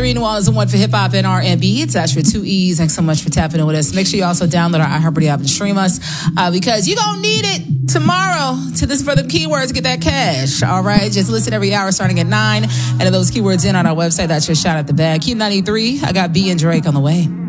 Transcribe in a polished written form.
93 New Orleans and 1 for hip hop and R&B. It's actually 2 E's. Thanks so much for tapping in with us. Make sure you also download our iHeartRadio app and stream us because you're going to need it tomorrow to listen for the keywords to get that cash. All right. Just listen every hour starting at 9. And if those keywords in on our website, that's your shot at the bag. Q93. I got B and Drake on the way.